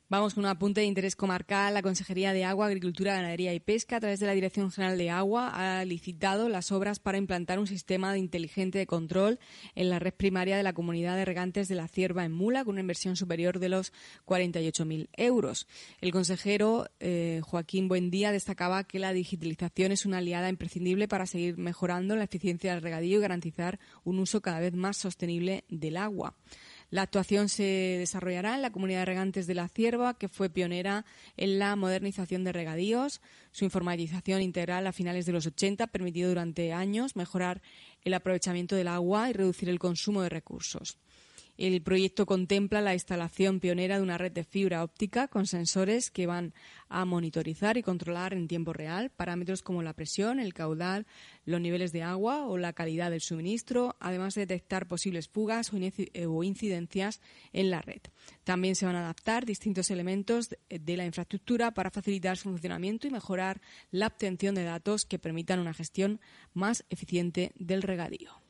Vamos con un apunte de interés comarcal. La Consejería de Agua, Agricultura, Ganadería y Pesca, a través de la Dirección General de Agua, ha licitado las obras para implantar un sistema inteligente de control en la red primaria de la Comunidad de Regantes de la Cierva en Mula, con una inversión superior de los 48.000 euros. El consejero Joaquín Buendía destacaba que la digitalización es una aliada imprescindible para seguir mejorando la eficiencia del regadío y garantizar un uso cada vez más sostenible del agua. La actuación se desarrollará en la Comunidad de Regantes de la Cierva, que fue pionera en la modernización de regadíos. Su informatización integral a finales de los 80 permitió durante años mejorar el aprovechamiento del agua y reducir el consumo de recursos. El proyecto contempla la instalación pionera de una red de fibra óptica con sensores que van a monitorizar y controlar en tiempo real parámetros como la presión, el caudal, los niveles de agua o la calidad del suministro, además de detectar posibles fugas o incidencias en la red. También se van a adaptar distintos elementos de la infraestructura para facilitar su funcionamiento y mejorar la obtención de datos que permitan una gestión más eficiente del regadío.